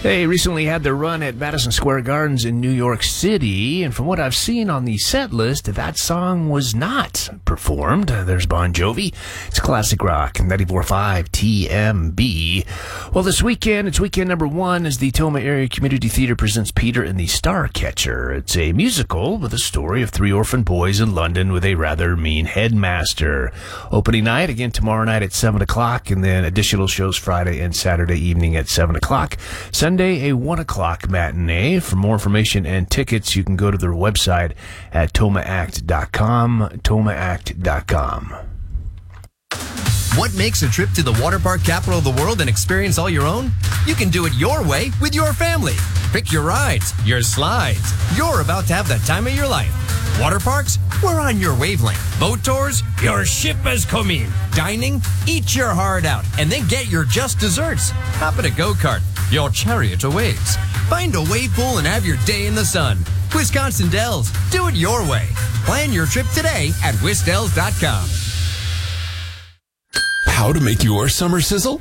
They recently had their run at Madison Square Gardens in New York City, and from what I've seen on the set list, that song was not performed. There's Bon Jovi. It's classic rock, 94.5 TMB. Well, this weekend, it's weekend number one as the Toma Area Community Theater presents Peter and the Starcatcher. It's a musical with a story of three orphan boys in London with a rather mean headmaster. Opening night, again, tomorrow night at 7 o'clock, and then additional shows Friday and Saturday evening at 7 o'clock. Sunday, a 1 o'clock matinee. For more information and tickets, you can go to their website at tomaact.com, tomaact.com. What makes a trip to the water park capital of the world an experience all your own? You can do it your way with your family. Pick your rides, your slides. You're about to have the time of your life. Water parks? We're on your wavelength. Boat tours? Your ship has come in. Dining? Eat your heart out and then get your just desserts. Hop in a go-kart. Your chariot awaits. Find a wave pool and have your day in the sun. Wisconsin Dells. Do it your way. Plan your trip today at wisdells.com. How to make your summer sizzle?